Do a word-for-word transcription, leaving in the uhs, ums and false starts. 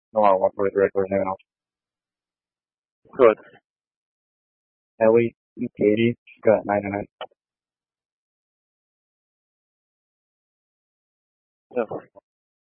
No, I want to record now. Good. Ellie and Katie got ninety-nine. Yeah.